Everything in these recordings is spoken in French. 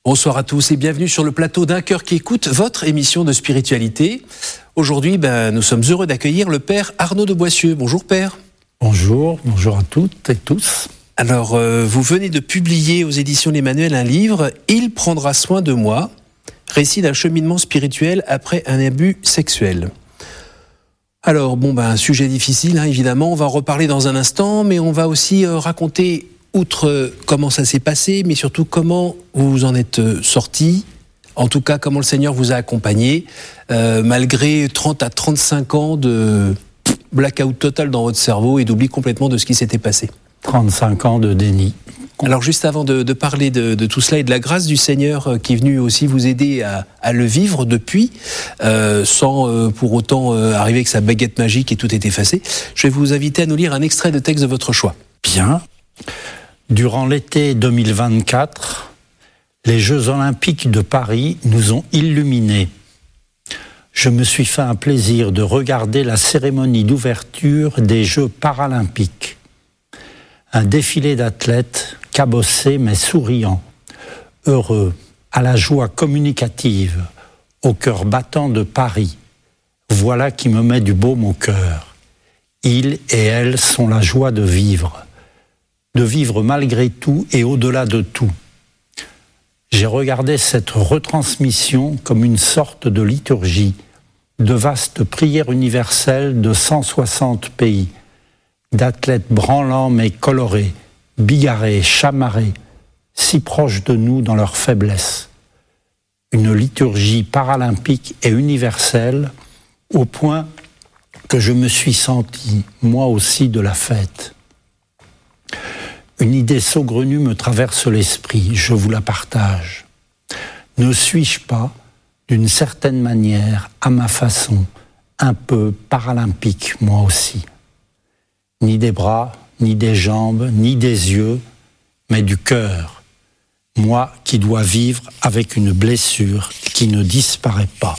Bonsoir à tous et bienvenue sur le plateau d'Un Cœur qui écoute, votre émission de spiritualité. Aujourd'hui, nous sommes heureux d'accueillir le Père Arnaud de Boissieu. Bonjour Père. Bonjour à toutes et tous. Alors, vous venez de publier aux éditions L'Emmanuel un livre, « Il prendra soin de moi », récit d'un cheminement spirituel après un abus sexuel. Alors, un sujet difficile, évidemment, on va en reparler dans un instant, mais on va aussi raconter, outre comment ça s'est passé, mais surtout comment vous vous en êtes sorti, en tout cas comment le Seigneur vous a accompagné, malgré 30 à 35 ans de blackout total dans votre cerveau et d'oubli complètement de ce qui s'était passé. 35 ans de déni. Alors juste avant de parler de tout cela et de la grâce du Seigneur qui est venu aussi vous aider à le vivre depuis, sans pour autant arriver avec sa baguette magique et tout est effacé, je vais vous inviter à nous lire un extrait de texte de votre choix. Bien. Durant l'été 2024, les Jeux Olympiques de Paris nous ont illuminés. Je me suis fait un plaisir de regarder la cérémonie d'ouverture des Jeux paralympiques. Un défilé d'athlètes cabossés mais souriants, heureux, à la joie communicative, au cœur battant de Paris. Voilà qui me met du baume au cœur. Ils et elles sont la joie de vivre malgré tout et au-delà de tout. J'ai regardé cette retransmission comme une sorte de liturgie, de vaste prière universelle de 160 pays, d'athlètes branlants mais colorés, bigarrés, chamarrés, si proches de nous dans leur faiblesse. Une liturgie paralympique et universelle au point que je me suis senti, moi aussi, de la fête. Une idée saugrenue me traverse l'esprit, je vous la partage. Ne suis-je pas, d'une certaine manière, à ma façon, un peu paralympique, moi aussi? Ni des bras, ni des jambes, ni des yeux, mais du cœur. Moi qui dois vivre avec une blessure qui ne disparaît pas.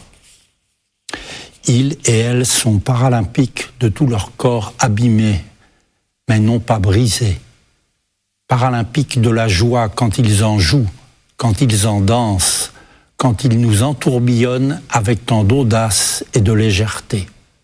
Ils et elles sont paralympiques de tout leur corps abîmé, mais non pas brisé. Paralympiques de la joie quand ils en jouent, quand ils en dansent, quand ils nous entourbillonnent avec tant d'audace et de légèreté.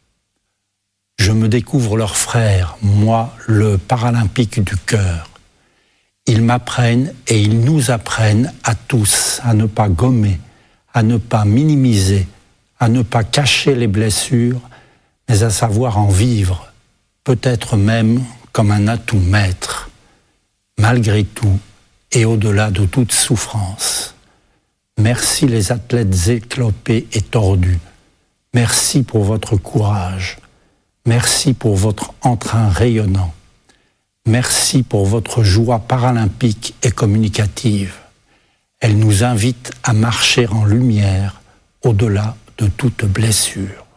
Je me découvre leur frère, moi, le paralympique du cœur. Ils m'apprennent et ils nous apprennent à tous à ne pas gommer, à ne pas minimiser, à ne pas cacher les blessures, mais à savoir en vivre, peut-être même comme un atout maître, malgré tout et au-delà de toute souffrance. Merci les athlètes éclopés et tordus. Merci pour votre courage. Merci pour votre entrain rayonnant. Merci pour votre joie paralympique et communicative. Elle nous invite à marcher en lumière, au-delà de toute blessure.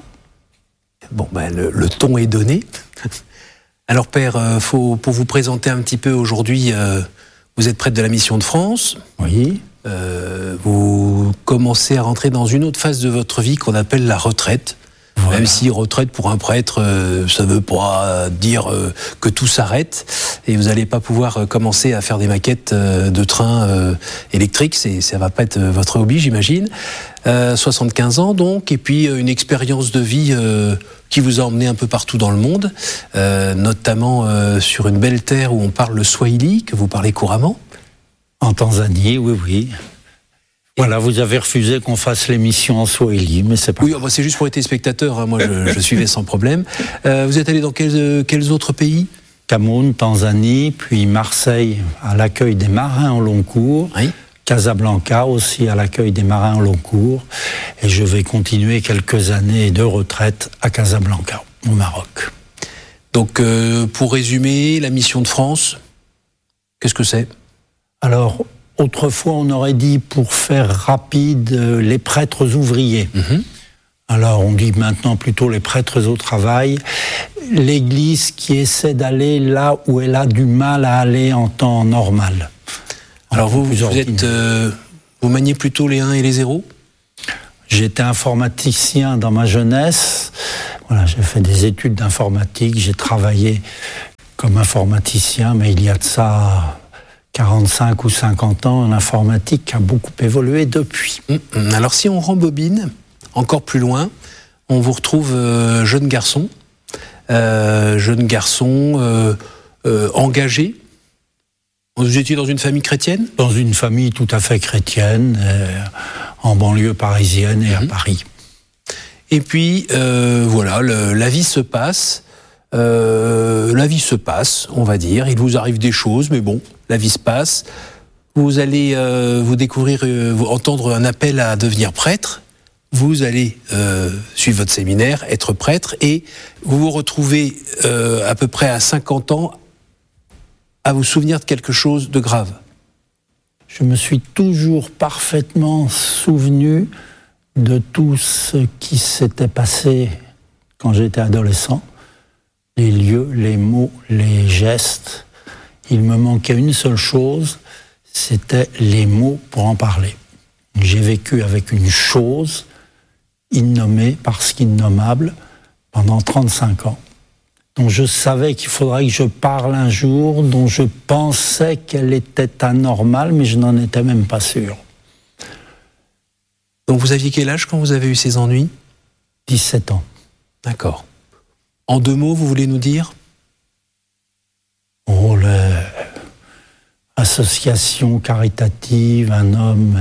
Le ton est donné. Alors Père, pour vous présenter un petit peu aujourd'hui, vous êtes prêtre de la Mission de France. Oui. Vous commencez à rentrer dans une autre phase de votre vie qu'on appelle la retraite. Voilà. Même si retraite pour un prêtre, ça ne veut pas dire que tout s'arrête et vous n'allez pas pouvoir commencer à faire des maquettes de trains électriques, ça ne va pas être votre hobby, j'imagine. 75 ans donc, et puis une expérience de vie qui vous a emmené un peu partout dans le monde, notamment sur une belle terre où on parle le swahili, que vous parlez couramment. En Tanzanie, oui. Voilà, vous avez refusé qu'on fasse l'émission en swahili, mais c'est pas... Oui, c'est juste pour les téléspectateurs, moi je suivais sans problème. Vous êtes allé dans quels autres pays ? Cameroun, Tanzanie, puis Marseille à l'accueil des marins en long cours. Oui. Casablanca aussi à l'accueil des marins en long cours. Et je vais continuer quelques années de retraite à Casablanca, au Maroc. Donc, pour résumer, la Mission de France, qu'est-ce que c'est ? Alors, autrefois, on aurait dit, pour faire rapide, les prêtres ouvriers. Mmh. Alors, on dit maintenant plutôt les prêtres au travail. L'Église qui essaie d'aller là où elle a du mal à aller en temps normal. Alors, vous maniez plutôt les 1 et les 0 ? J'étais informaticien dans ma jeunesse. Voilà, j'ai fait des études d'informatique. J'ai travaillé comme informaticien, mais il y a de ça 45 ou 50 ans, l'informatique a beaucoup évolué depuis. Alors si on rembobine encore plus loin, on vous retrouve jeune garçon engagé. Vous étiez dans une famille chrétienne ? Dans une famille tout à fait chrétienne, en banlieue parisienne et à Paris. Et puis, voilà, la vie se passe. La vie se passe, on va dire. Il vous arrive des choses, mais bon, la vie se passe. Vous allez vous découvrir, vous entendre un appel à devenir prêtre. Vous allez suivre votre séminaire, être prêtre, et vous vous retrouvez à peu près à 50 ans à vous souvenir de quelque chose de grave. Je me suis toujours parfaitement souvenu de tout ce qui s'était passé quand j'étais adolescent. Les lieux, les mots, les gestes. Il me manquait une seule chose, c'était les mots pour en parler. J'ai vécu avec une chose innommée parce qu'innommable pendant 35 ans, dont je savais qu'il faudrait que je parle un jour, dont je pensais qu'elle était anormale, mais je n'en étais même pas sûr. Donc vous aviez quel âge quand vous avez eu ces ennuis ? 17 ans. D'accord. En 2 mots, vous voulez nous dire ? Oh, l'association caritative, un homme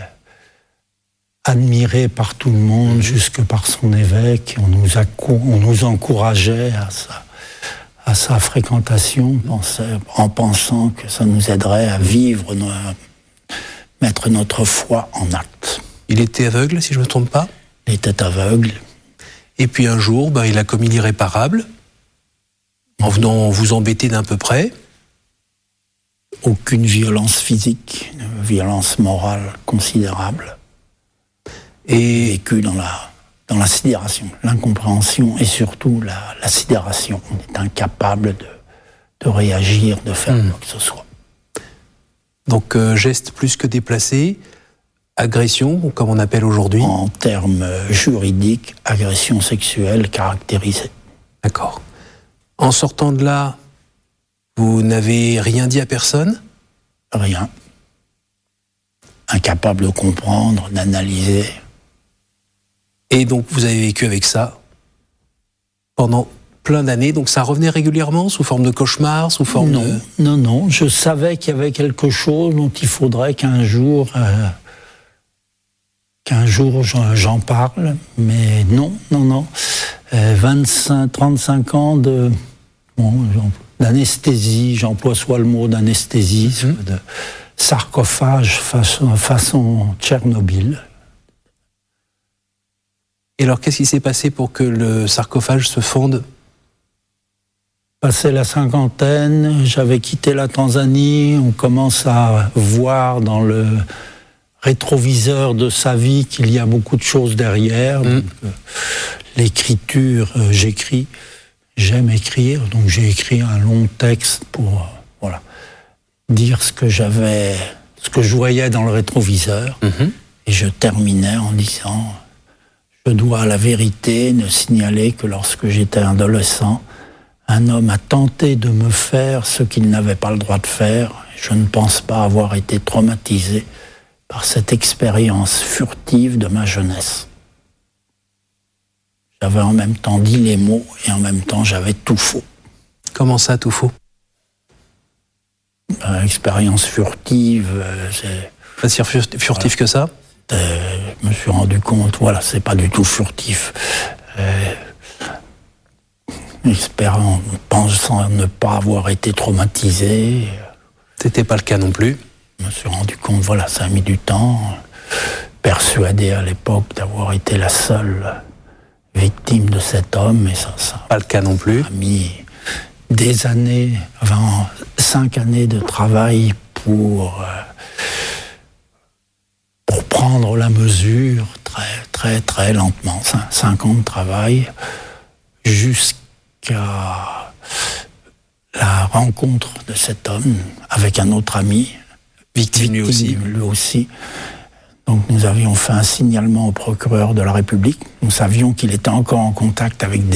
admiré par tout le monde, jusque par son évêque. On nous encourageait à sa fréquentation, en pensant que ça nous aiderait à vivre, mettre notre foi en acte. Il était aveugle, si je ne me trompe pas ? Il était aveugle. Et puis un jour, il a commis l'irréparable, en venant vous embêter d'un peu près. Aucune violence physique, une violence morale considérable. Et vécu dans la sidération, l'incompréhension et surtout la sidération. On est incapable de réagir, de faire quoi que ce soit. Donc geste plus que déplacé, agression, comme on appelle aujourd'hui. En termes juridiques, agression sexuelle caractérisée. D'accord. En sortant de là, vous n'avez rien dit à personne ? Rien. Incapable de comprendre, d'analyser. Et donc vous avez vécu avec ça pendant plein d'années. Donc ça revenait régulièrement sous forme de cauchemar, sous forme de... Non. Je savais qu'il y avait quelque chose dont il faudrait qu'un jour j'en parle. Mais non. 35 ans d'anesthésie, j'emploie soit le mot d'anesthésie, soit de sarcophage façon Tchernobyl. Et alors, qu'est-ce qui s'est passé pour que le sarcophage se fonde ? Passé la cinquantaine, j'avais quitté la Tanzanie, on commence à voir dans le rétroviseur de sa vie qu'il y a beaucoup de choses derrière. Donc, l'écriture, j'aime écrire, donc j'ai écrit un long texte pour dire ce que je voyais dans le rétroviseur. Et je terminais en disant... Je dois à la vérité ne signaler que lorsque j'étais adolescent, un homme a tenté de me faire ce qu'il n'avait pas le droit de faire. Je ne pense pas avoir été traumatisé par cette expérience furtive de ma jeunesse. J'avais en même temps dit les mots et en même temps j'avais tout faux. Comment ça, tout faux ? Expérience furtive, pas si furtif que ça ? Je me suis rendu compte, c'est pas du tout furtif. Espérant, pensant ne pas avoir été traumatisé. C'était pas le cas non plus. Je me suis rendu compte, ça a mis du temps. Persuadé à l'époque d'avoir été la seule victime de cet homme, et ça pas le cas non plus. A mis des années, 5 années de travail pour prendre la mesure très lentement, 5 ans de travail, jusqu'à la rencontre de cet homme avec un autre ami, victime lui aussi. Donc nous avions fait un signalement au procureur de la République. Nous savions qu'il était encore en contact avec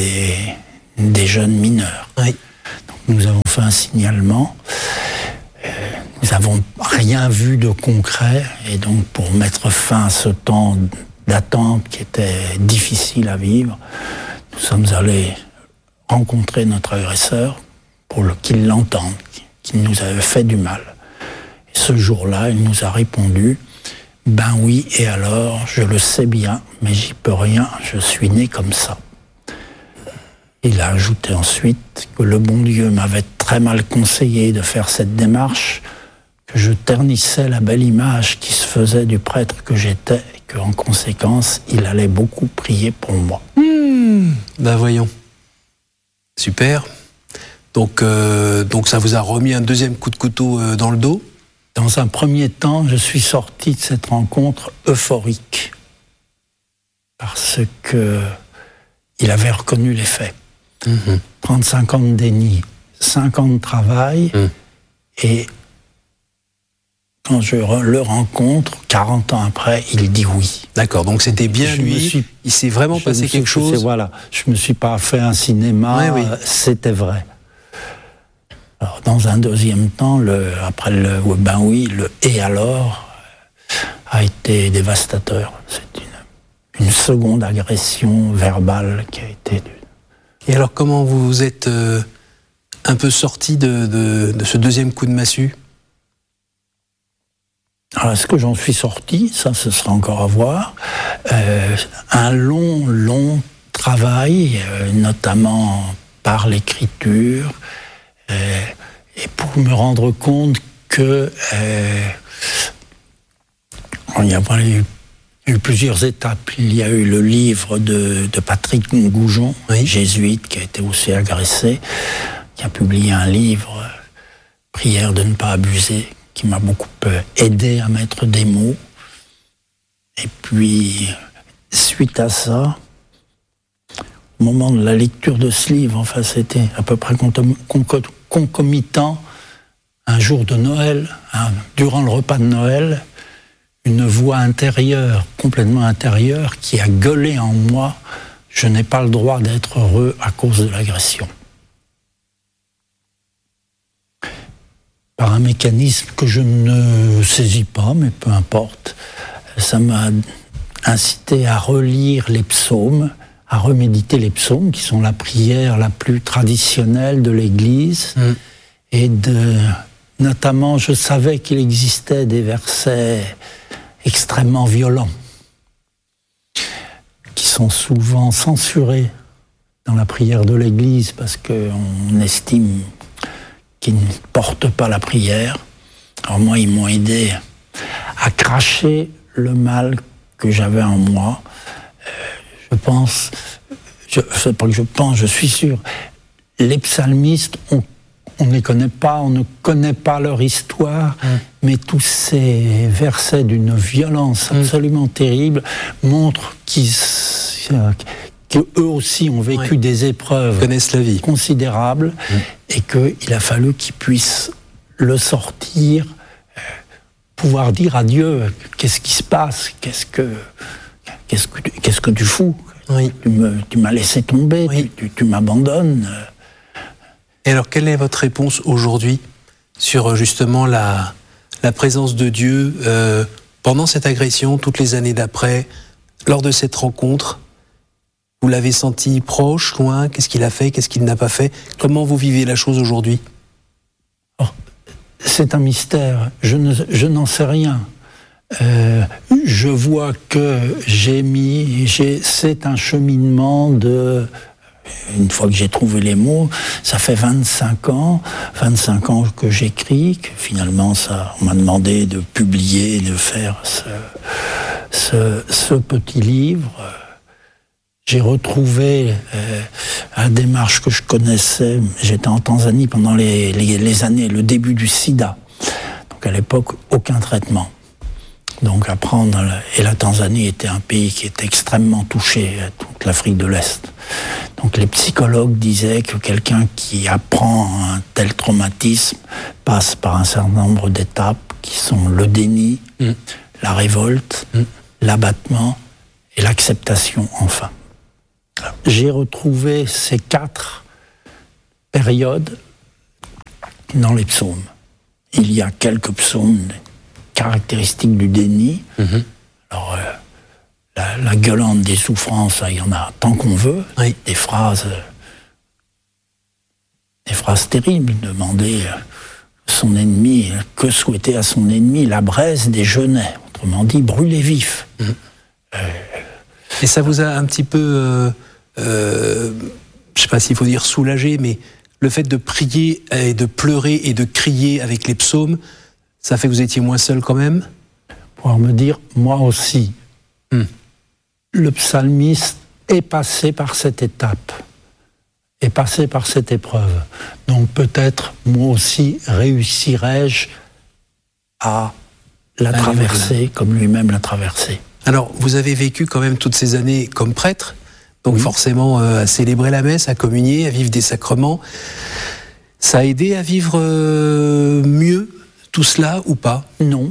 des jeunes mineurs. Oui. Donc nous avons fait un signalement. nous n'avons rien vu de concret, et donc pour mettre fin à ce temps d'attente qui était difficile à vivre, nous sommes allés rencontrer notre agresseur pour qu'il l'entende, qu'il nous avait fait du mal. Et ce jour-là, il nous a répondu « Ben oui, et alors, je le sais bien, mais j'y peux rien, je suis né comme ça. » Il a ajouté ensuite que le bon Dieu m'avait très mal conseillé de faire cette démarche, que je ternissais la belle image qui se faisait du prêtre que j'étais, et qu'en conséquence, il allait beaucoup prier pour moi. Ben voyons. Super. Donc ça vous a remis un deuxième coup de couteau dans le dos? Dans un premier temps, je suis sorti de cette rencontre euphorique, parce que il avait reconnu les faits. 35 ans de déni, 5 ans de travail, et quand je le rencontre, 40 ans après, il dit oui. D'accord, donc c'était bien lui, il s'est vraiment passé quelque chose. Voilà, je ne me suis pas fait un cinéma, oui. C'était vrai. Alors, dans un deuxième temps, après le ben oui, le et alors a été dévastateur. C'est une seconde agression verbale qui a été... Et alors, comment vous vous êtes un peu sorti de ce deuxième coup de massue? Alors, est-ce que j'en suis sorti? Ça, ce sera encore à voir. Un long travail, notamment par l'écriture, et pour me rendre compte que il y a eu plusieurs étapes. Il y a eu le livre de Patrick Goujon, oui, jésuite, qui a été aussi agressé, qui a publié un livre, Prière de ne pas abuser, qui m'a beaucoup aidé à mettre des mots. Et puis, suite à ça, au moment de la lecture de ce livre, enfin c'était à peu près concomitant, un jour de Noël, durant le repas de Noël, une voix intérieure, complètement intérieure, qui a gueulé en moi « Je n'ai pas le droit d'être heureux à cause de l'agression ». Par un mécanisme que je ne saisis pas, mais peu importe, ça m'a incité à relire les psaumes, à reméditer les psaumes, qui sont la prière la plus traditionnelle de l'Église, et notamment, je savais qu'il existait des versets extrêmement violents, qui sont souvent censurés dans la prière de l'Église, parce qu'on estime qu'ils ne portent pas la prière. Alors moi, ils m'ont aidé à cracher le mal que j'avais en moi. Je suis sûr, les psalmistes, on ne les connaît pas, on ne connaît pas leur histoire, mais tous ces versets d'une violence absolument terrible montrent qu'eux aussi ont vécu des épreuves considérables, et qu'il a fallu qu'ils puissent le sortir, pouvoir dire à Dieu qu'est-ce qui se passe, qu'est-ce que tu fous, tu m'as laissé tomber, tu m'abandonnes. Et alors, quelle est votre réponse aujourd'hui sur justement la présence de Dieu pendant cette agression, toutes les années d'après, lors de cette rencontre? Vous l'avez senti proche, loin? Qu'est-ce qu'il a fait? Qu'est-ce qu'il n'a pas fait? Comment vous vivez la chose aujourd'hui? C'est un mystère. Je n'en sais rien. Je vois que c'est un cheminement une fois que j'ai trouvé les mots, ça fait 25 ans que j'écris, que finalement on m'a demandé de publier, de faire ce petit livre. J'ai retrouvé la démarche que je connaissais. J'étais en Tanzanie pendant les années, le début du sida. Donc à l'époque, aucun traitement. Donc et la Tanzanie était un pays qui était extrêmement touché, toute l'Afrique de l'Est. Donc les psychologues disaient que quelqu'un qui apprend un tel traumatisme passe par un certain nombre d'étapes qui sont le déni, la révolte, l'abattement et l'acceptation enfin. J'ai retrouvé ces 4 périodes dans les psaumes. il y a quelques psaumes caractéristiques du déni. Alors, la gueulante des souffrances, il y en a tant qu'on veut. Oui. Des phrases terribles. Demander son ennemi, que souhaiter à son ennemi la braise des genêts. Autrement dit, brûler vif. Et ça vous a un petit peu, je sais pas s'il faut dire soulagé, mais le fait de prier et de pleurer et de crier avec les psaumes, ça fait que vous étiez moins seul quand même? Pouvoir me dire, moi aussi, le psalmiste est passé par cette étape, est passé par cette épreuve. Donc peut-être, moi aussi, réussirai-je à la traverser comme lui-même l'a traversée. Alors, vous avez vécu quand même toutes ces années comme prêtre, donc forcément à célébrer la messe, à communier, à vivre des sacrements. Ça a aidé à vivre mieux tout cela ou pas? Non,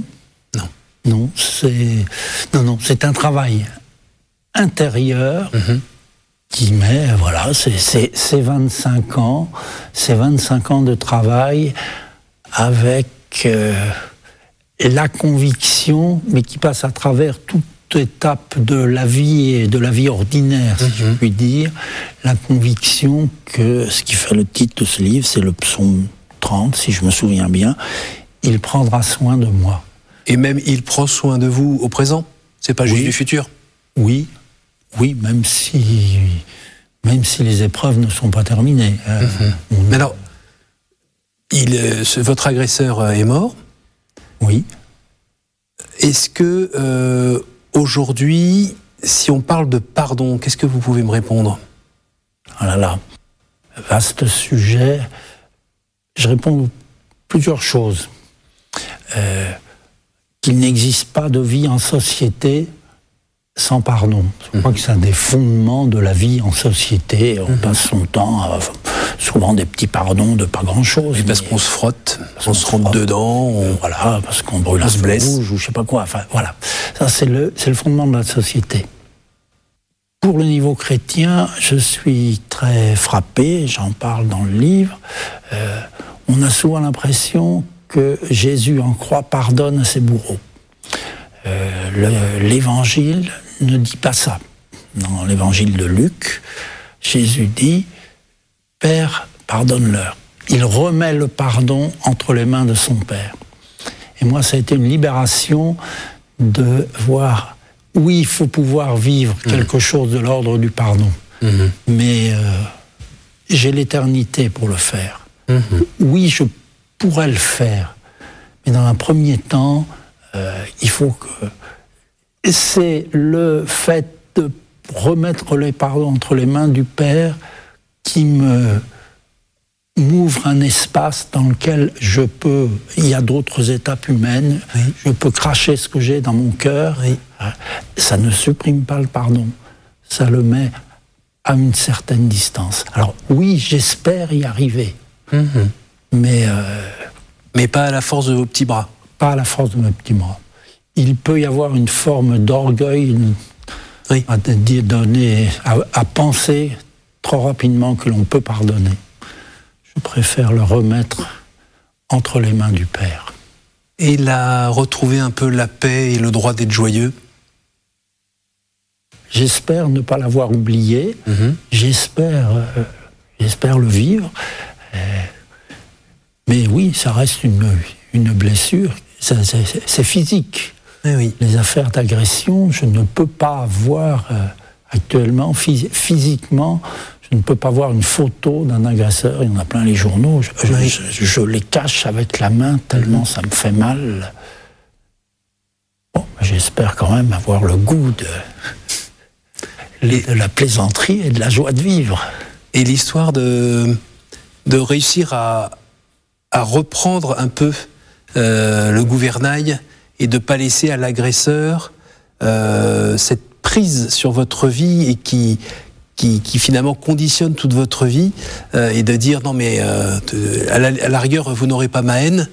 c'est un travail intérieur qui met, voilà, c'est 25 ans de travail avec la conviction, mais qui passe à travers toute étape de la vie et de la vie ordinaire, si je puis dire, la conviction que ce qui fait le titre de ce livre, c'est le psaume 30, si je me souviens bien, il prendra soin de moi. Et même il prend soin de vous au présent? C'est pas juste du futur? Oui, même si les épreuves ne sont pas terminées. Mais alors, votre agresseur est mort? Oui. Est-ce que aujourd'hui, si on parle de pardon, qu'est-ce que vous pouvez me répondre? Oh là là, vaste sujet. Je réponds plusieurs choses. Qu'il n'existe pas de vie en société sans pardon. Je crois que c'est un des fondements de la vie en société. On passe son temps à souvent des petits pardons de pas grand-chose. Parce qu'on se frotte, on se rentre dedans. Voilà, parce qu'on brûle un feu rouge ou je sais pas quoi. Enfin, voilà. Ça, c'est le fondement de la société. Pour le niveau chrétien, je suis très frappé, j'en parle dans le livre. On a souvent l'impression que Jésus en croix pardonne à ses bourreaux. L'évangile ne dit pas ça. Dans l'évangile de Luc, Jésus dit « Père, pardonne-leur ». Il remet le pardon entre les mains de son Père. Et moi, ça a été une libération de voir, oui, il faut pouvoir vivre quelque chose de l'ordre du pardon, mais j'ai l'éternité pour le faire. Oui, je pourrais le faire, mais dans un premier temps, il faut que... C'est le fait de remettre les pardons entre les mains du Père qui m'ouvre un espace dans lequel je peux... Il y a d'autres étapes humaines, je peux cracher ce que j'ai dans mon cœur. Ça ne supprime pas le pardon, ça le met à une certaine distance. Alors oui, j'espère y arriver, mais pas à la force de vos petits bras. Pas à la force de mes petits bras. Il peut y avoir une forme d'orgueil à penser trop rapidement que l'on peut pardonner. Je préfère le remettre entre les mains du Père. Et il a retrouvé un peu la paix et le droit d'être joyeux? J'espère ne pas l'avoir oublié. J'espère le vivre. Mais oui, ça reste une blessure. C'est physique. Oui. Les affaires d'agression, je ne peux pas voir actuellement, physiquement, je ne peux pas voir une photo d'un agresseur. Il y en a plein les journaux. Je les cache avec la main tellement ça me fait mal. Bon, j'espère quand même avoir le goût de la plaisanterie et de la joie de vivre. Et l'histoire de réussir à reprendre un peu le gouvernail et de ne pas laisser à l'agresseur cette prise sur votre vie et qui finalement conditionne toute votre vie et de dire non mais à la rigueur vous n'aurez pas ma haine.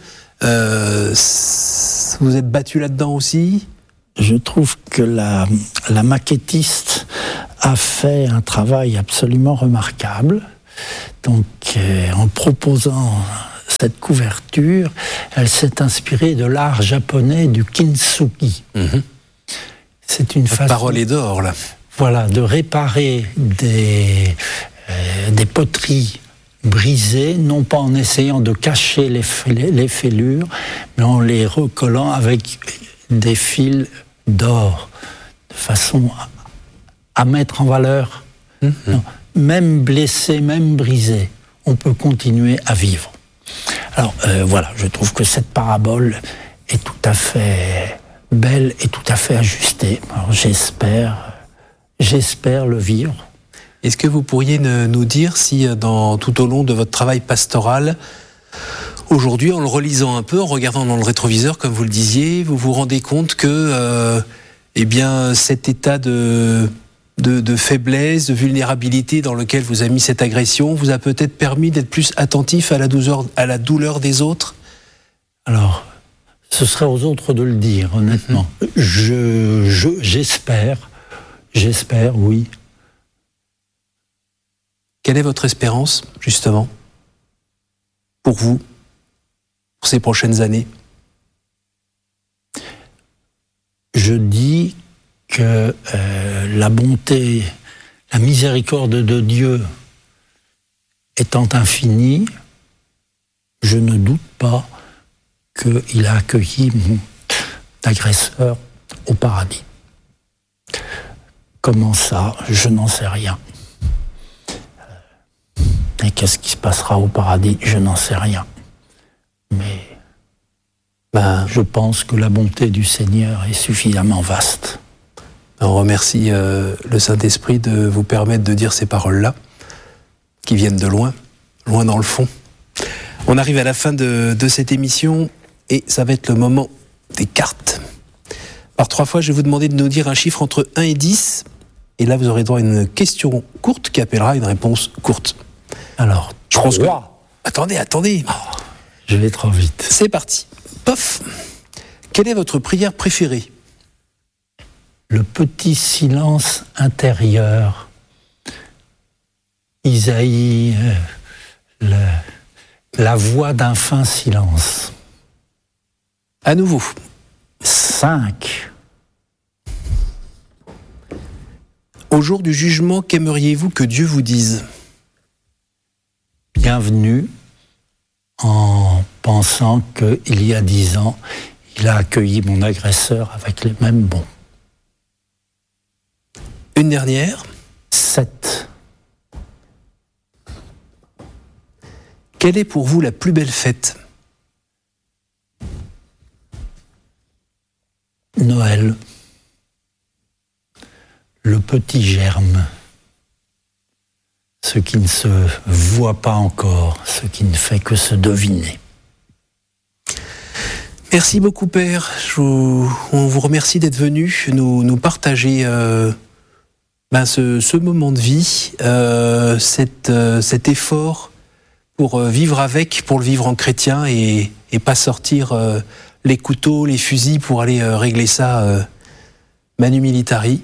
Vous êtes battu là-dedans aussi? Je trouve que la maquettiste a fait un travail absolument remarquable. Donc en proposant cette couverture, elle s'est inspirée de l'art japonais du kintsugi. C'est une façon... Parole est d'or, là. Voilà, de réparer des poteries brisées, non pas en essayant de cacher les fêlures, mais en les recollant avec des fils d'or, de façon à mettre en valeur. Non, même blessé, même brisé, on peut continuer à vivre. Alors voilà, je trouve que cette parabole est tout à fait belle et tout à fait ajustée. Alors j'espère le vivre. Est-ce que vous pourriez nous dire si, tout au long de votre travail pastoral, aujourd'hui, en le relisant un peu, en regardant dans le rétroviseur, comme vous le disiez, vous vous rendez compte que cet état de faiblesse, de vulnérabilité dans lequel vous a mis cette agression vous a peut-être permis d'être plus attentif à la douleur des autres? Alors, ce serait aux autres de le dire, honnêtement. J'espère, oui. Quelle est votre espérance, justement, pour vous, pour ces prochaines années? Je dis que la bonté, la miséricorde de Dieu étant infinie, je ne doute pas qu'il a accueilli mon agresseur au paradis. Comment ça? Je n'en sais rien. Et qu'est-ce qui se passera au paradis? Je n'en sais rien. Mais je pense que la bonté du Seigneur est suffisamment vaste. On remercie le Saint-Esprit de vous permettre de dire ces paroles-là, qui viennent de loin, loin dans le fond. On arrive à la fin de cette émission et ça va être le moment des cartes. Par 3 fois, je vais vous demander de nous dire un chiffre entre 1 et 10. Et là, vous aurez droit à une question courte qui appellera une réponse courte. Alors, je pense que... Attendez. Je vais trop vite. C'est parti. Pof. Quelle est votre prière préférée? Le petit silence intérieur. Isaïe, la voix d'un fin silence. À nouveau. 5. Au jour du jugement, qu'aimeriez-vous que Dieu vous dise? Bienvenue, en pensant qu'il y a 10 ans, il a accueilli mon agresseur avec les mêmes bons. Une dernière. 7. Quelle est pour vous la plus belle fête? Noël. Le petit germe. Ce qui ne se voit pas encore, ce qui ne fait que se deviner. Merci beaucoup, Père. On vous remercie d'être venu nous partager ce moment de vie, cet effort pour vivre avec, pour le vivre en chrétien et pas sortir les couteaux, les fusils pour aller régler ça manu militari.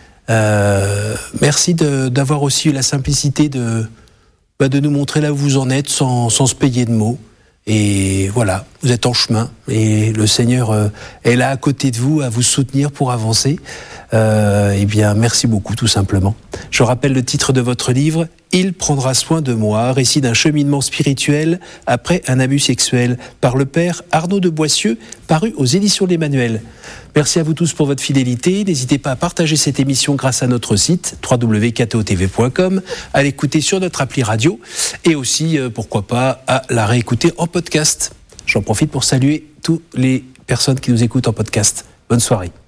Merci d'avoir aussi eu la simplicité de nous montrer là où vous en êtes sans se payer de mots. Et voilà, vous êtes en chemin et le Seigneur est là à côté de vous à vous soutenir pour avancer. Merci beaucoup tout simplement. Je rappelle le titre de votre livre, Il prendra soin de moi, récit d'un cheminement spirituel après un abus sexuel, par le père Arnaud de Boissieu, paru aux éditions de l'Emmanuel. Merci à vous tous pour votre fidélité. N'hésitez pas à partager cette émission grâce à notre site www.ktotv.com, à l'écouter sur notre appli radio et aussi, pourquoi pas, à la réécouter en podcast. J'en profite pour saluer toutes les personnes qui nous écoutent en podcast. Bonne soirée.